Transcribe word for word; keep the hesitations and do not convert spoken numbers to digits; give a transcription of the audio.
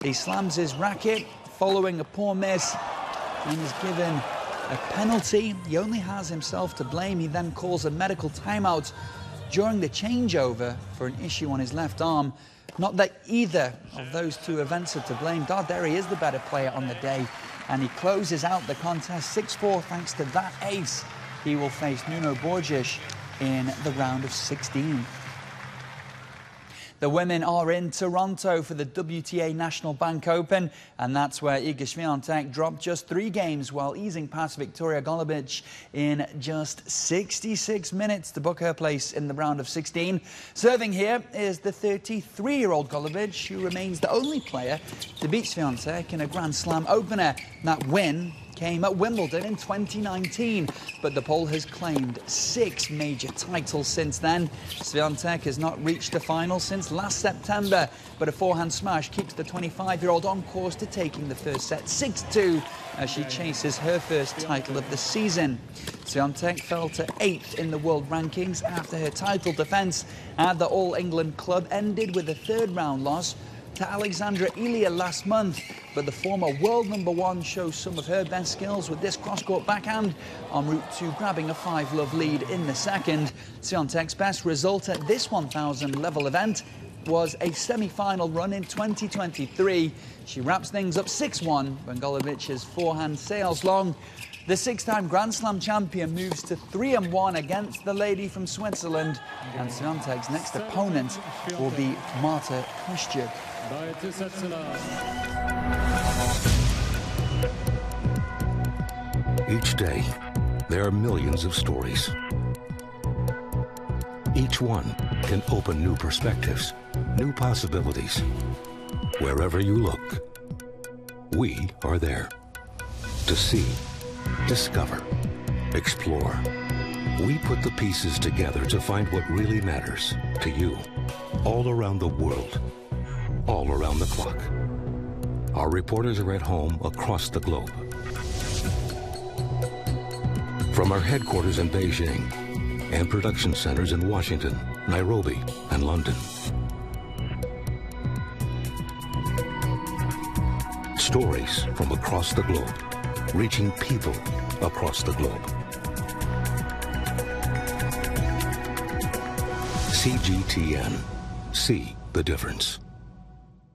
He slams his racket following a poor miss and is given a penalty. He only has himself to blame. He then calls a medical timeout during the changeover for an issue on his left arm. Not that either of those two events are to blame. Darderi is the better player on the day, and he closes out the contest six four thanks to that ace. He will face Nuno Borges in the round of sixteen. The women are in Toronto for the W T A National Bank Open, and that's where Iga Swiatek dropped just three games while easing past Victoria Golubic in just sixty-six minutes to book her place in the round of sixteen. Serving here is the thirty-three-year-old Golubic, who remains the only player to beat Swiatek in a Grand Slam opener. That win came at Wimbledon in twenty nineteen, but the Pole has claimed six major titles since then. Swiatek has not reached the final since last September, but a forehand smash keeps the twenty-five-year-old on course to taking the first set six two as she chases her first title of the season. Swiatek fell to eighth in the world rankings after her title defence at the All England Club ended with a third-round loss to Alexandra Ilia last month, but the former world number one shows some of her best skills with this cross-court backhand en route to grabbing a five-love lead in the second. Swiatek's best result at this one thousand level event was a semi-final run in twenty twenty-three. She wraps things up six one when Golubic's forehand sails long. The six-time Grand Slam champion moves to three and one against the lady from Switzerland, and Swiatek's next opponent will be Marta Kostyuk. Each day, there are millions of stories. Each one can open new perspectives, new possibilities. Wherever you look, we are there to see, discover, explore. We put the pieces together to find what really matters to you, all around the world, all around the clock. Our reporters are at home across the globe. From our headquarters in Beijing and production centers in Washington, Nairobi, and London. Stories from across the globe, reaching people across the globe. C G T N. See the difference.